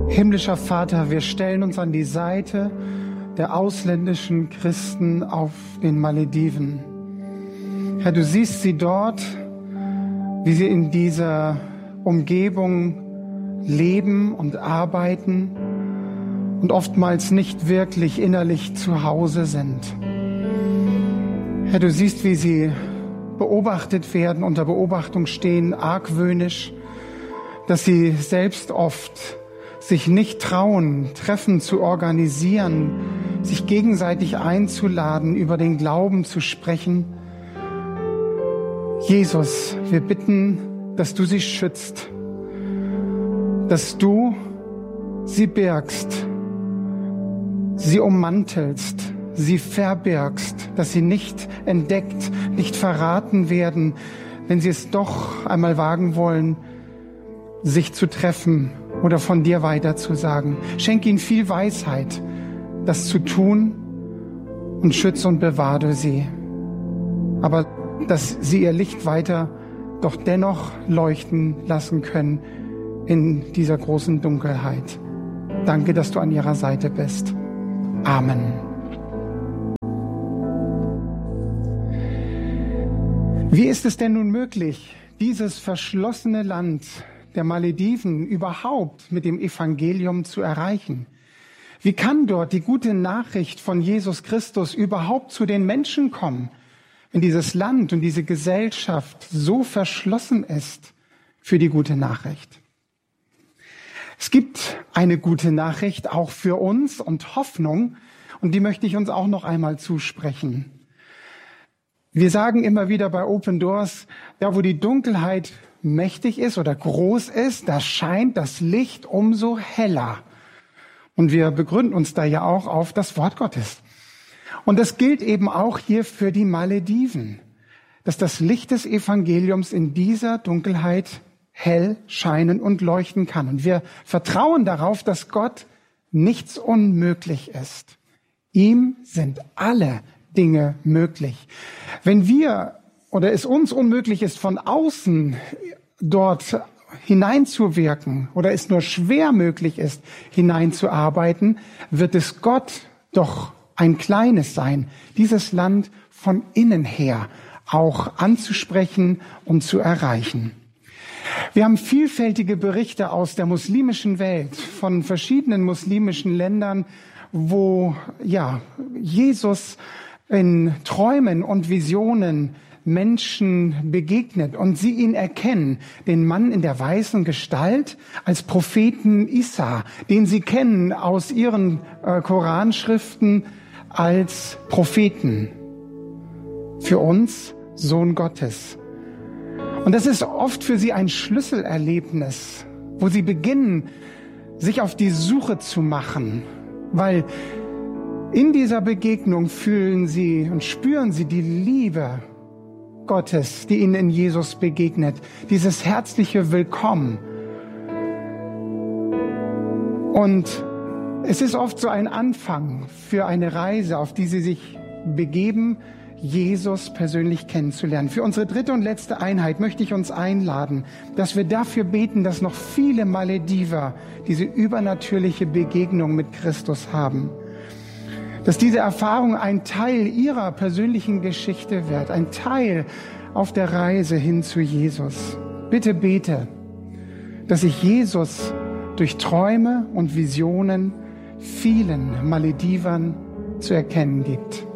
Himmlischer Vater, wir stellen uns an die Seite der ausländischen Christen auf den Malediven. Herr, du siehst sie dort, wie sie in dieser Umgebung leben und arbeiten und oftmals nicht wirklich innerlich zu Hause sind. Herr, du siehst, wie sie beobachtet werden, unter Beobachtung stehen, argwöhnisch, dass sie selbst oft sich nicht trauen, Treffen zu organisieren, sich gegenseitig einzuladen, über den Glauben zu sprechen. Jesus, wir bitten, dass du sie schützt, dass du sie birgst, sie ummantelst, sie verbirgst, dass sie nicht entdeckt, nicht verraten werden, wenn sie es doch einmal wagen wollen, sich zu treffen oder von dir weiterzusagen. Schenk ihnen viel Weisheit, das zu tun, und schütze und bewahre sie. Aber dass sie ihr Licht weiter doch dennoch leuchten lassen können in dieser großen Dunkelheit. Danke, dass du an ihrer Seite bist. Amen. Wie ist es denn nun möglich, dieses verschlossene Land der Malediven überhaupt mit dem Evangelium zu erreichen? Wie kann dort die gute Nachricht von Jesus Christus überhaupt zu den Menschen kommen, wenn dieses Land und diese Gesellschaft so verschlossen ist für die gute Nachricht? Es gibt eine gute Nachricht auch für uns und Hoffnung, und die möchte ich uns auch noch einmal zusprechen. Wir sagen immer wieder bei Open Doors, da wo die Dunkelheit mächtig ist oder groß ist, da scheint das Licht umso heller. Und wir begründen uns da ja auch auf das Wort Gottes. Und das gilt eben auch hier für die Malediven, dass das Licht des Evangeliums in dieser Dunkelheit hell scheinen und leuchten kann. Und wir vertrauen darauf, dass Gott nichts unmöglich ist. Ihm sind alle Dinge möglich. Wenn wir oder es uns unmöglich ist, von außen dort hineinzuwirken oder es nur schwer möglich ist, hineinzuarbeiten, wird es Gott doch ein kleines sein, dieses Land von innen her auch anzusprechen und zu erreichen. Wir haben vielfältige Berichte aus der muslimischen Welt, von verschiedenen muslimischen Ländern, wo Jesus in Träumen und Visionen Menschen begegnet und sie ihn erkennen, den Mann in der weißen Gestalt als Propheten Isa, den sie kennen aus ihren Koranschriften als Propheten. Für uns Sohn Gottes. Und das ist oft für sie ein Schlüsselerlebnis, wo sie beginnen, sich auf die Suche zu machen, weil in dieser Begegnung fühlen sie und spüren sie die Liebe Gottes, die ihnen in Jesus begegnet, dieses herzliche Willkommen. Und es ist oft so ein Anfang für eine Reise, auf die sie sich begeben, Jesus persönlich kennenzulernen. Für unsere dritte und letzte Einheit möchte ich uns einladen, dass wir dafür beten, dass noch viele Malediver diese übernatürliche Begegnung mit Christus haben. Dass diese Erfahrung ein Teil ihrer persönlichen Geschichte wird, ein Teil auf der Reise hin zu Jesus. Bitte bete, dass sich Jesus durch Träume und Visionen vielen Maledivern zu erkennen gibt.